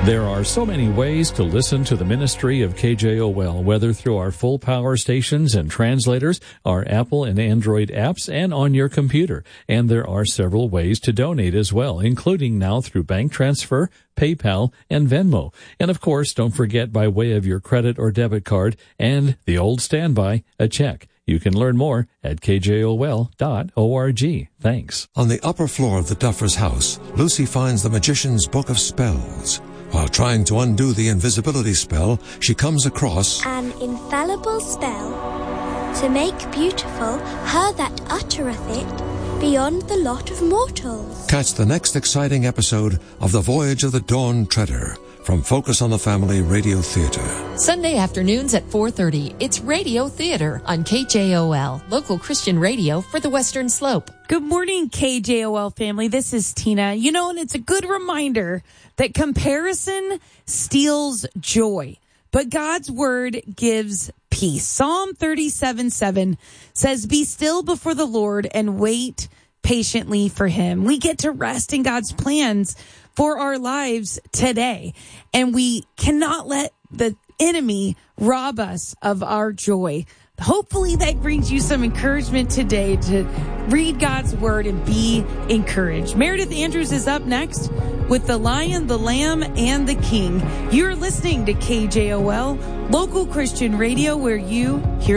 There are so many ways to listen to the ministry of KJOL, whether through our full power stations and translators, our Apple and Android apps, and on your computer. And there are several ways to donate as well, including now through bank transfer, PayPal, and Venmo. And of course, don't forget by way of your credit or debit card and the old standby, a check. You can learn more at kjol.org. Thanks. On the upper floor of the Duffer's house, Lucy finds the magician's book of spells. While trying to undo the invisibility spell, she comes across an infallible spell to make beautiful her that uttereth it beyond the lot of mortals. Catch the next exciting episode of The Voyage of the Dawn Treader from Focus on the Family Radio Theater. Sunday afternoons at 4:30. It's Radio Theater on KJOL, local Christian radio for the Western Slope. Good morning, KJOL family. This is Tina. And it's a good reminder that comparison steals joy, but God's word gives peace. Psalm 37:7 says, "Be still before the Lord and wait patiently for him." We get to rest in God's plans for our lives today, and we cannot let the enemy rob us of our joy. Hopefully that brings you some encouragement today to read God's word and be encouraged. Meredith Andrews is up next with The Lion, the Lamb, and the King. You're listening to KJOL, local Christian radio, where you hear